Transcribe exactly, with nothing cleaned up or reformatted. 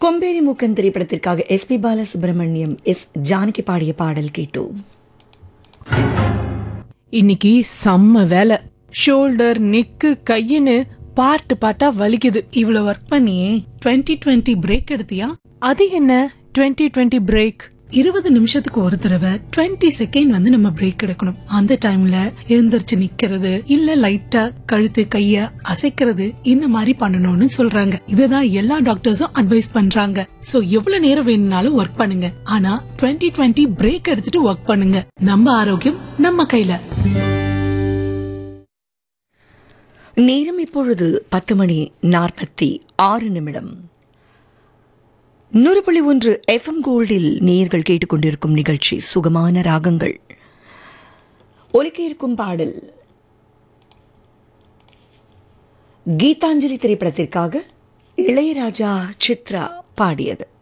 கொம்பேரி மூக்கன் திரைப்படத்திற்காக S B Balasubramaniam S Janaki பாடிய பாடல் கேட்டோம். இன்னைக்கு செம்ம வேலை. ஷோல்டர் நெக்கு கையின்னு பார்ட் பார்ட்டா வலிக்குது. இவ்வளவு ஒர்க் பண்ணியே டுவெண்ட்டி டுவெண்ட்டி பிரேக் எடுத்தியா? அது என்ன டுவெண்ட்டி டுவெண்ட்டி பிரேக்? இருபது நிமிஷத்துக்கு ஒரு தடவை டுவெண்ட்டி செகண்ட் வந்து நம்ம பிரேக் எடுக்கணும். அந்த டைம்ல எழுந்திருச்சு நிக்கிறது இல்ல லைட்டா கழுத்து கைய அசைக்கிறது இந்த மாதிரி பண்ணணும்னு சொல்றாங்க. இதுதான் எல்லா டாக்டர்ஸும் அட்வைஸ் பண்றாங்க. சோ எவ்வளவு நேரம் வேணும்னாலும் ஒர்க் பண்ணுங்க, ஆனா டுவெண்ட்டி டுவெண்ட்டி பிரேக் எடுத்துட்டு ஒர்க் பண்ணுங்க. நம்ம ஆரோக்கியம் நம்ம கையில. நேரம் இப்பொழுது பத்து மணி நாற்பத்தி ஆறு நிமிடம். நூறு புள்ளி ஒன்று எஃப்எம் கோல்டில் நேயர்கள் கேட்டுக்கொண்டிருக்கும் நிகழ்ச்சி சுகமான ராகங்கள். ஒலிக்க இருக்கும் பாடல் கீதாஞ்சலி திரைப்படத்திற்காக இளையராஜா சித்ரா பாடியது.